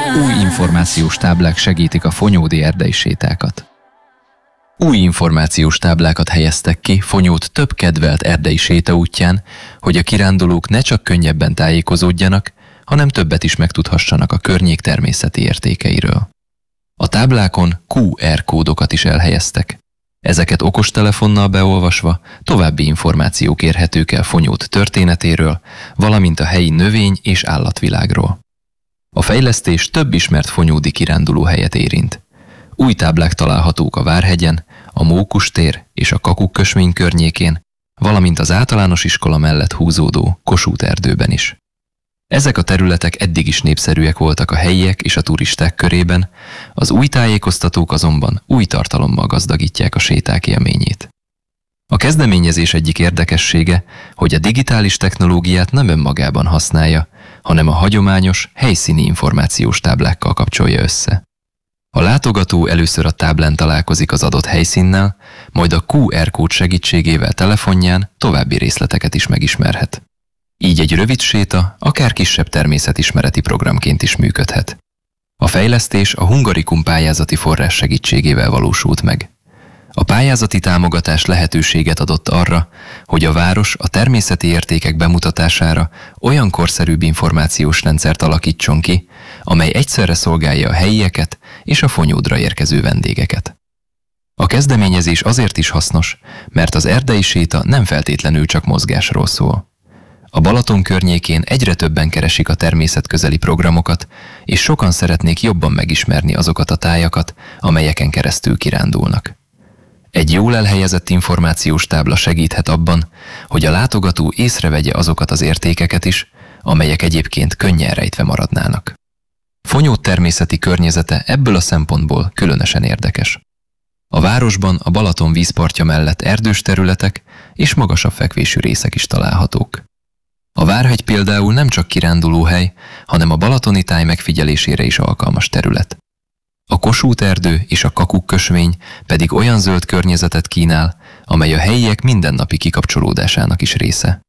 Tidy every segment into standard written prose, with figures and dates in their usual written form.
Új információs táblák segítik a fonyódi erdei sétákat. Új információs táblákat helyeztek ki Fonyód több kedvelt erdei sétaútján, hogy a kirándulók ne csak könnyebben tájékozódjanak, hanem többet is megtudhassanak a környék természeti értékeiről. A táblákon QR kódokat is elhelyeztek. Ezeket okostelefonnal beolvasva további információk érhetők el Fonyód történetéről, valamint a helyi növény- és állatvilágról. A fejlesztés több ismert fonyódi kirándulóhelyet érint. Új táblák találhatók a Várhegyen, a Mókustér és a Kakukkösmény környékén, valamint az általános iskola mellett húzódó Kossuth erdőben is. Ezek a területek eddig is népszerűek voltak a helyiek és a turisták körében, az új tájékoztatók azonban új tartalommal gazdagítják a séták élményét. A kezdeményezés egyik érdekessége, hogy a digitális technológiát nem önmagában használja, hanem a hagyományos, helyszíni információs táblákkal kapcsolja össze. A látogató először a táblán találkozik az adott helyszínnel, majd a QR kód segítségével telefonján további részleteket is megismerhet. Így egy rövid séta akár kisebb természetismereti programként is működhet. A fejlesztés a Hungarikum pályázati forrás segítségével valósult meg. A pályázati támogatás lehetőséget adott arra, hogy a város a természeti értékek bemutatására olyan korszerűbb információs rendszert alakítson ki, amely egyszerre szolgálja a helyieket és a Fonyódra érkező vendégeket. A kezdeményezés azért is hasznos, mert az erdei séta nem feltétlenül csak mozgásról szól. A Balaton környékén egyre többen keresik a természetközeli programokat, és sokan szeretnék jobban megismerni azokat a tájakat, amelyeken keresztül kirándulnak. Egy jól elhelyezett információs tábla segíthet abban, hogy a látogató észrevegye azokat az értékeket is, amelyek egyébként könnyen rejtve maradnának. Fonyód természeti környezete ebből a szempontból különösen érdekes. A városban a Balaton vízpartja mellett erdős területek és magasabb fekvésű részek is találhatók. A Várhegy például nem csak kirándulóhely, hanem a balatoni táj megfigyelésére is alkalmas terület. A Kossuth erdő és a Kakukkösmény pedig olyan zöld környezetet kínál, amely a helyiek mindennapi kikapcsolódásának is része.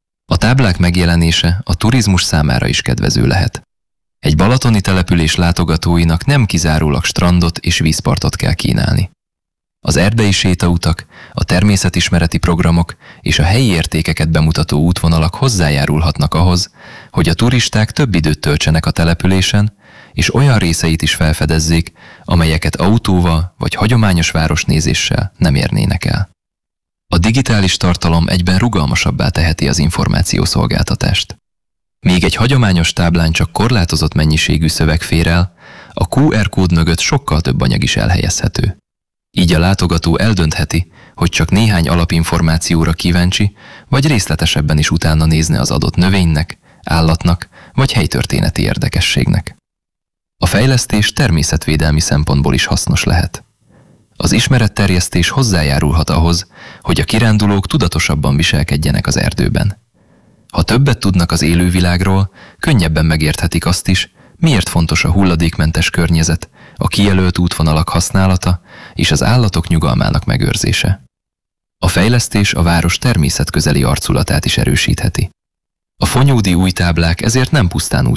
A táblák megjelenése a turizmus számára is kedvező lehet. Egy balatoni település látogatóinak nem kizárólag strandot és vízpartot kell kínálni. Az erdei sétautak, a természetismereti programok és a helyi értékeket bemutató útvonalak hozzájárulhatnak ahhoz, hogy a turisták több időt töltsenek a településen, és olyan részeit is felfedezzék, amelyeket autóval vagy hagyományos városnézéssel nem érnének el. A digitális tartalom egyben rugalmasabbá teheti az információszolgáltatást. Míg egy hagyományos táblán csak korlátozott mennyiségű szöveg fér el, a QR kód mögött sokkal több anyag is elhelyezhető. Így a látogató eldöntheti, hogy csak néhány alapinformációra kíváncsi, vagy részletesebben is utána nézne az adott növénynek, állatnak, vagy helytörténeti érdekességnek. A fejlesztés természetvédelmi szempontból is hasznos lehet. Az ismeretterjesztés hozzájárulhat ahhoz, hogy a kirándulók tudatosabban viselkedjenek az erdőben. Ha többet tudnak az élővilágról, könnyebben megérthetik azt is, miért fontos a hulladékmentes környezet, a kijelölt útvonalak használata és az állatok nyugalmának megőrzése. A fejlesztés a város természetközeli arculatát is erősítheti. A fonyódi új táblák ezért nem pusztán